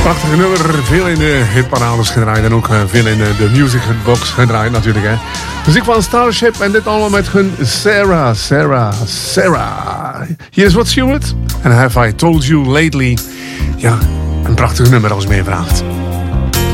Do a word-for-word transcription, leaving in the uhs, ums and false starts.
Prachtige nummer, veel in de hitparades gedraaid en ook veel in de Music Box gedraaid natuurlijk. Hè. Muziek van Starship en dit allemaal met hun Sarah, Sarah, Sarah. Hier is Rod Stewart en Have I Told You Lately. Ja, een prachtig nummer als je me vraagt.